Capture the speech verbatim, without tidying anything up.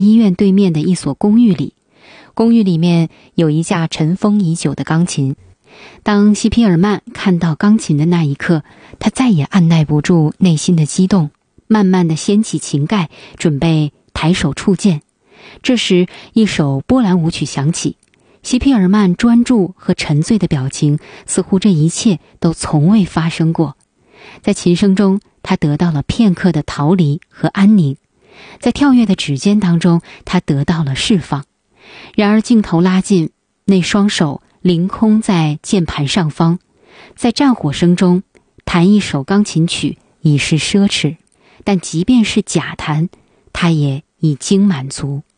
医院对面的一所公寓里，公寓里面有一架尘封已久的钢琴。当西皮尔曼看到钢琴的那一刻，他再也按耐不住内心的激动，慢慢地掀起琴盖，准备抬手触键。这时一首波兰舞曲响起，西皮尔曼专注和沉醉的表情，似乎这一切都从未发生过。在琴声中，他得到了片刻的逃离和安宁，在跳跃的指尖当中，他得到了释放。然而镜头拉近，那双手凌空在键盘上方，在战火声中弹一首钢琴曲已是奢侈，但即便是假弹，他也已经满足。